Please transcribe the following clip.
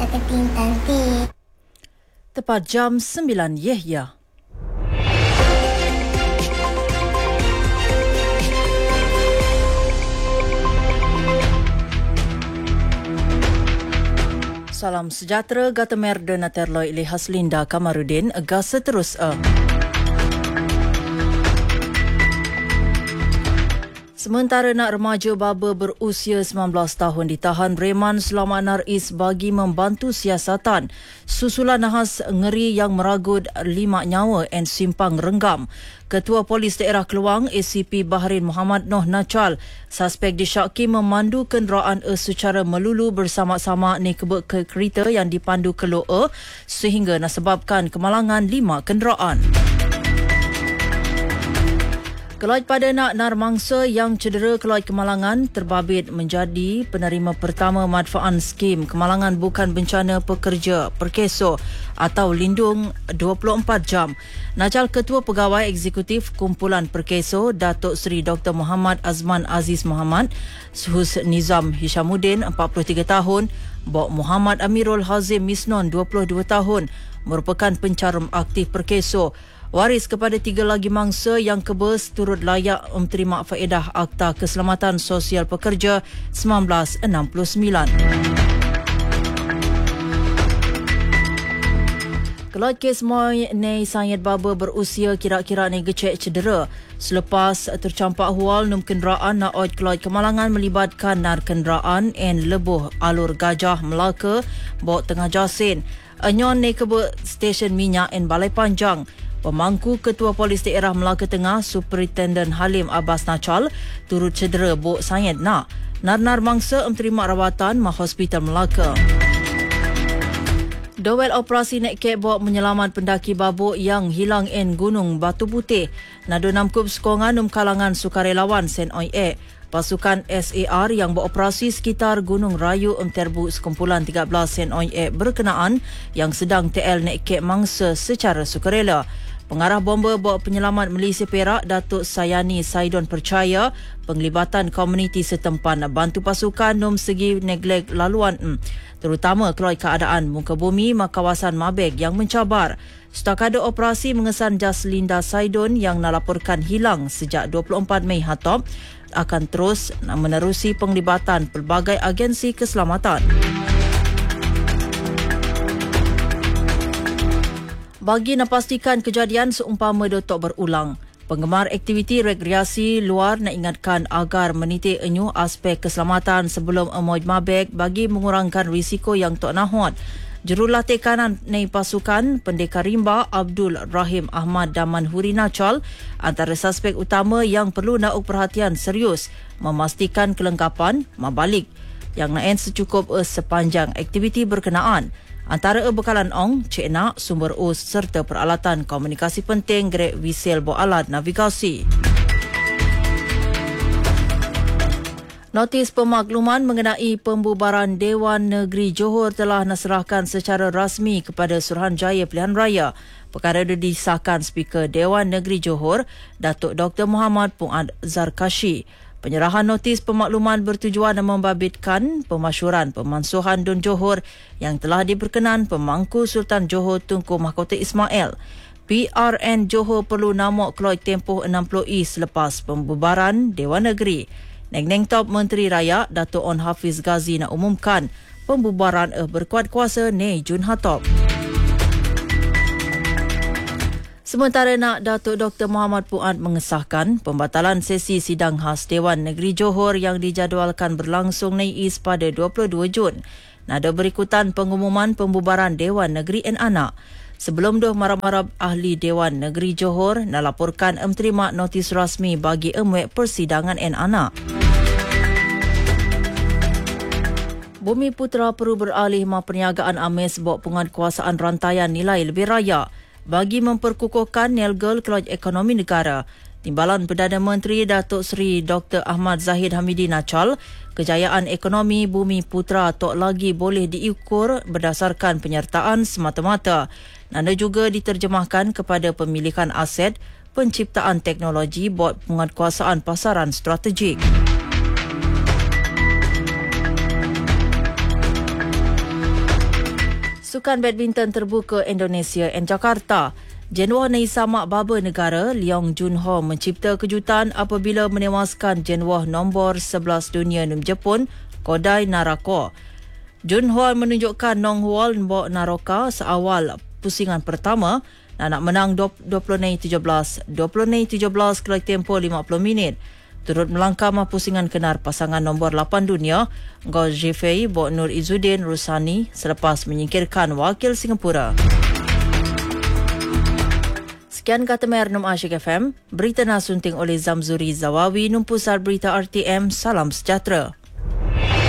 Keting cantik. Tepat jam 9 Yahya. Salam sejahtera, Gata Merda Naterloi Ili Haslinda Kamarudin, Gasa terus Sementara nak remaja baba berusia 19 tahun ditahan reman selama Naris bagi membantu siasatan. Susulan nahas ngeri yang meragut 5 nyawa dan simpang renggam. Ketua Polis Daerah Keluang ACP Bahrin Muhammad Noh Nachal, suspek disyaki memandu kenderaan secara melulu bersama-sama ni ke kereta yang dipandu ke loa sehingga nasebabkan kemalangan 5 kenderaan. Keluarga pada nak mangsa yang cedera keluarga kemalangan terbabit menjadi penerima pertama manfaat skim kemalangan bukan bencana pekerja Perkeso atau lindung 24 jam. Najal Ketua Pegawai Eksekutif Kumpulan Perkeso Datuk Seri Dr. Muhammad Azman Aziz Muhammad, Suhus Nizam Hishamuddin 43 tahun, Bok Muhammad Amirul Hazim Misnon 22 tahun merupakan pencarum aktif Perkeso. Waris kepada 3 lagi mangsa yang kebes turut layak menerima faedah Akta Keselamatan Sosial Pekerja 1969. Keluarga kes Moy Nei Sayed Baba berusia kira-kira ni gecek cedera selepas tercampak hual num kenderaan nak oj keluarga kemalangan melibatkan nar kenderaan en lebuh alur Gajah Melaka bawa tengah Jasin. Anyon ni kebe stesen minyak en Balai Panjang. Pemangku Ketua Polis Daerah Melaka Tengah Superintendent Halim Abbas Nachal turut cedera Bok Sayed nak. Nar-nar mangsa menerima rawatan Mah Hospital Melaka. Dowel operasi naik kebok menyelamat pendaki babuk yang hilang en Gunung Batu Putih. Nado namkup sokongan kalangan sukarelawan Sen Oi E. Pasukan SAR yang beroperasi sekitar Gunung Rayu terbu sekumpulan 13 Sen Oi E berkenaan yang sedang TL naik keb mangsa secara sukarela. Pengarah bomba bawa penyelamat Malaysia Perak Datuk Sayani Saidon percaya penglibatan komuniti setempat bantu pasukan num segi neglek laluan terutama keluar keadaan muka bumi kawasan Mabeg yang mencabar. Stakada operasi mengesan Jaslinda Saidon yang nalaporkan hilang sejak 24 Mei hatop akan terus menerusi penglibatan pelbagai agensi keselamatan. Bagi napastikan kejadian seumpama dotok berulang, penggemar aktiviti rekreasi luar nak ingatkan agar menitik enyuh aspek keselamatan sebelum emoj mabek bagi mengurangkan risiko yang tok nahot. Jurulatih kanan nei pasukan Pendekar Rimba Abdul Rahim Ahmad Daman Huri Nachal antara suspek utama yang perlu nak perhatian serius memastikan kelengkapan mabalik yang naen secukup sepanjang aktiviti berkenaan. Antara bekalan ong, cik nak, sumber us serta peralatan komunikasi penting grek wisel bo alat navigasi. Notis pemakluman mengenai pembubaran Dewan Negeri Johor telah diserahkan secara rasmi kepada Suruhanjaya Pilihan Raya. Perkara itu disahkan Speaker Dewan Negeri Johor, Datuk Dr. Muhammad Puad Zarkashi. Penyerahan notis pemakluman bertujuan membabitkan pemasyuran pemansuhan Dun Johor yang telah diberkenan Pemangku Sultan Johor Tunku Mahkota Ismail. PRN Johor perlu namok keluar tempoh 60 selepas pembubaran Dewan Negeri. Neng Top Menteri Raya Dato' On Hafiz Ghazi nak umumkan pembubaran berkuat kuasa ni Jun Hatop. Sementara nak Datuk Dr. Muhammad Puad mengesahkan pembatalan sesi sidang khas Dewan Negeri Johor yang dijadualkan berlangsung Nais pada 22 Jun. Nada berikutan pengumuman pembubaran Dewan Negeri en Anak. Sebelum tu marab-marab ahli Dewan Negeri Johor nalaporkan terima notis rasmi bagi emwek persidangan en Anak. Bumi Putra perlu beralih perniagaan amis bawa penguatkuasaan rantaian nilai lebih raya bagi memperkukuhkan nilai keluarga ekonomi negara. Timbalan Perdana Menteri Datuk Seri Dr. Ahmad Zahid Hamidi Nachal, kejayaan ekonomi Bumi Putra tok lagi boleh diukur berdasarkan penyertaan semata-mata. Nanda juga diterjemahkan kepada pemilikan aset, penciptaan teknologi buat penguatkuasaan pasaran strategik. Sukan badminton terbuka Indonesia and Jakarta. Jenuah Neisamak Baba Negara Leong Jun Ho mencipta kejutan apabila menewaskan jenuah nombor 11 dunia Jepun Kodai Narako. Jun Ho menunjukkan Nong Hwal Mbok Naroka seawal pusingan pertama dan nak menang 20-17 keluar tempoh 50 minit. Turut melangkah pusingan kenar pasangan nombor 8 dunia Go Zhifei Bok Nur Izzuddin Rusani selepas menyingkirkan wakil Singapura. Sekian kata Mernum Asyik FM, berita nasunting oleh Zamzuri Zawawi, Numpusar Berita RTM, salam sejahtera.